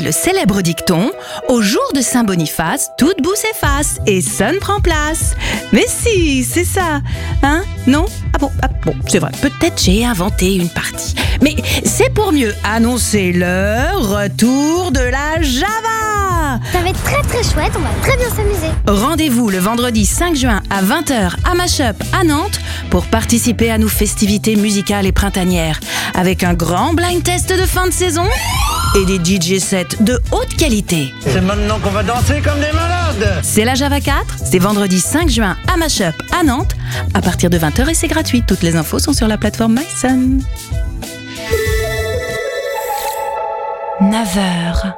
le célèbre dicton « Au jour de Saint-Boniface, toute boue s'efface et sonne prend place ». Mais si, c'est ça. Hein? Non? Ah bon, c'est vrai. Peut-être j'ai inventé une partie. Mais c'est pour mieux annoncer le retour de la Java. Ça va être très très chouette, on va très bien s'amuser. Rendez-vous le vendredi 5 juin à 20h à Mashup à Nantes pour participer à nos festivités musicales et printanières avec un grand blind test de fin de saison et des DJ sets de haute qualité. C'est maintenant qu'on va danser comme des malades. C'est la Java 4, c'est vendredi 5 juin à Mashup à Nantes à partir de 20h et c'est gratuit. Toutes les infos sont sur la plateforme MySun. 9h.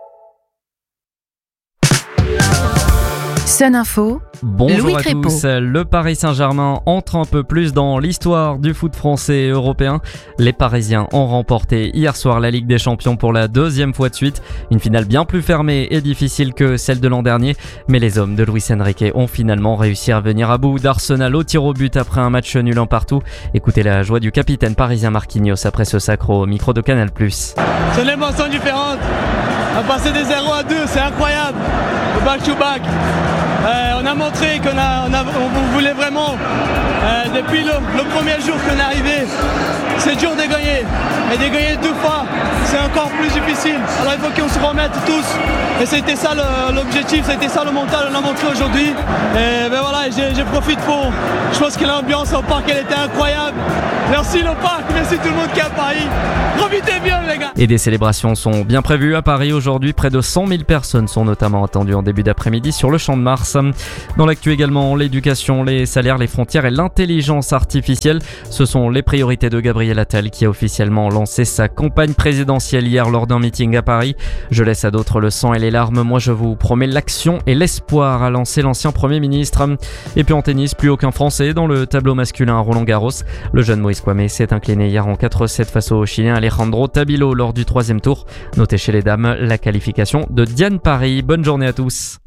Sun Info. Bonjour Louis à Crépeau. tous. Le Paris Saint-Germain entre un peu plus dans l'histoire du foot français et européen. Les Parisiens ont remporté hier soir la Ligue des Champions pour la deuxième fois de suite. Une finale bien plus fermée et difficile que celle de l'an dernier. Mais les hommes de Luis Enrique ont finalement réussi à venir à bout d'Arsenal au tir au but après un match nul un partout. Écoutez la joie du capitaine parisien Marquinhos après ce sacre au micro de Canal+. C'est une émotion différente. On a passé des 0 à 2, c'est incroyable. Le back-to-back. On a montré qu'on voulait vraiment, depuis le premier jour qu'on est arrivé, c'est dur de gagner. Et de gagner 2 fois, c'est encore plus difficile. Alors il faut qu'on se remette tous. Et c'était ça l'objectif, c'était ça le mental, on l'a montré aujourd'hui. Et ben voilà, je profite pour. Je pense que l'ambiance au parc, elle était incroyable. Merci le parc, merci tout le monde qui est à Paris. Profitez bien les gars. Et des célébrations sont bien prévues à Paris aujourd'hui. Près de 100 000 personnes sont notamment attendues en début d'après-midi sur le Champ de Mars. Dans l'actu également, l'éducation, les salaires, les frontières et l'intelligence artificielle. Ce sont les priorités de Gabriel Attal qui a officiellement lancé sa campagne présidentielle hier lors d'un meeting à Paris. Je laisse à d'autres le sang et les larmes. Moi, je vous promets l'action et l'espoir, a lancé l'ancien Premier ministre. Et puis en tennis, plus aucun Français dans le tableau masculin à Roland-Garros. Le jeune Moïse Kwame s'est incliné hier en 4-7 face au Chilien Alejandro Tabilo lors du 3e tour. Notez chez les dames la qualification de Diane Parry. Bonne journée à tous.